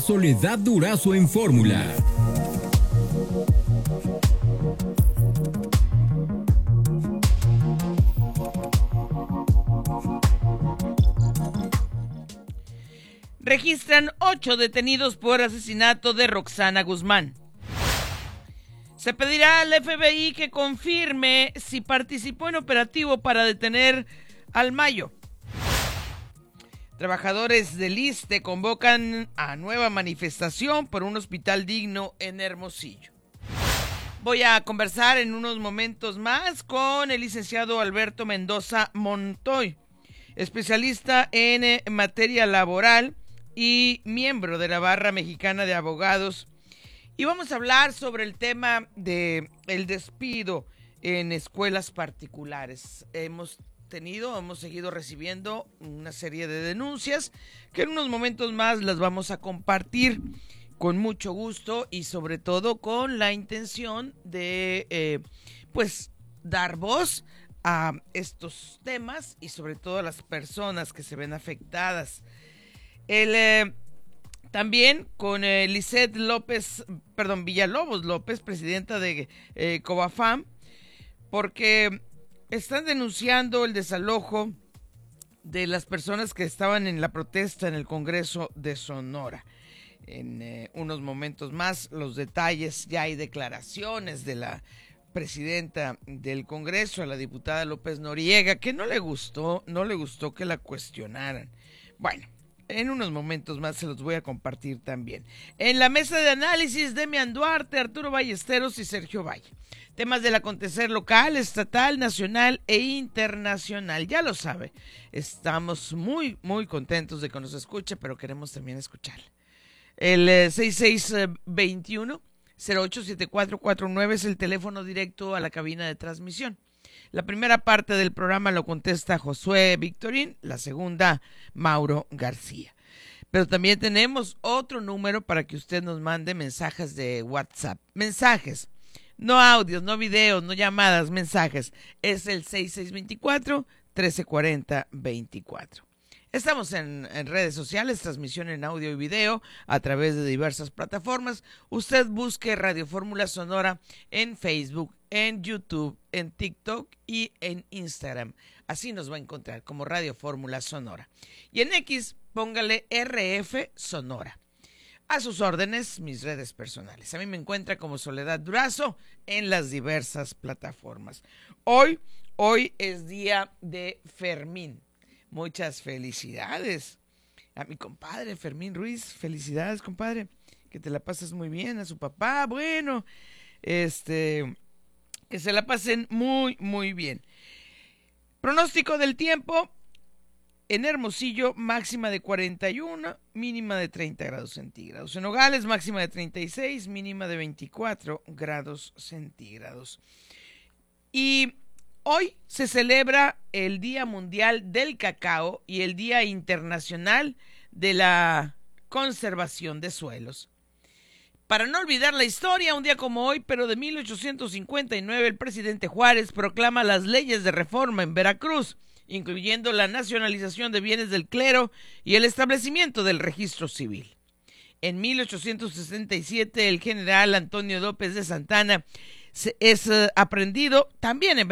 Soledad Durazo en Fórmula. Registran 8 detenidos por asesinato de Roxana Guzmán. Se pedirá al FBI que confirme si participó en operativo para detener al Mayo. Trabajadores del ISSSTE convocan a nueva manifestación por un hospital digno en Hermosillo. Voy a conversar en unos momentos más con el licenciado Alberto Mendoza Montoy, especialista en materia laboral y miembro de la Barra Mexicana de Abogados. Y vamos a hablar sobre el tema del despido en escuelas particulares. Hemos seguido recibiendo una serie de denuncias que en unos momentos más las vamos a compartir con mucho gusto y sobre todo con la intención de dar voz a estos temas y sobre todo a las personas que se ven afectadas. También con Lisette Villalobos López, presidenta de Cobafam, porque están denunciando el desalojo de las personas que estaban en la protesta en el Congreso de Sonora. En unos momentos más, los detalles, ya hay declaraciones de la presidenta del Congreso, la diputada López Noriega, que no le gustó que la cuestionaran. Bueno, en unos momentos más se los voy a compartir también. En la mesa de análisis, Demian Duarte, Arturo Ballesteros y Sergio Valle. Temas del acontecer local, estatal, nacional e internacional. Ya lo sabe, estamos muy, muy contentos de que nos escuche, pero queremos también escucharle. El 6621-087449 es el teléfono directo a la cabina de transmisión. La primera parte del programa lo contesta Josué Victorín, la segunda Mauro García. Pero también tenemos otro número para que usted nos mande mensajes de WhatsApp. Mensajes, no audios, no videos, no llamadas, mensajes. Es el 6624-1340-24. Estamos en redes sociales, transmisión en audio y video a través de diversas plataformas. Usted busque Radio Fórmula Sonora en Facebook, en YouTube, en TikTok y en Instagram. Así nos va a encontrar como Radio Fórmula Sonora. Y en X, póngale RF Sonora. A sus órdenes, mis redes personales. A mí me encuentra como Soledad Durazo en las diversas plataformas. Hoy es día de Fermín. Muchas felicidades a mi compadre Fermín Ruiz. Felicidades, compadre. Que te la pases muy bien. A su papá, bueno, que se la pasen muy, muy bien. Pronóstico del tiempo. En Hermosillo, máxima de 41, mínima de 30 grados centígrados. En Nogales, máxima de 36, mínima de 24 grados centígrados. Y hoy se celebra el Día Mundial del Cacao y el Día Internacional de la Conservación de Suelos. Para no olvidar la historia, un día como hoy, pero de 1859, el presidente Juárez proclama las leyes de reforma en Veracruz, incluyendo la nacionalización de bienes del clero y el establecimiento del registro civil. En 1867, el general Antonio López de Santana es aprehendido también en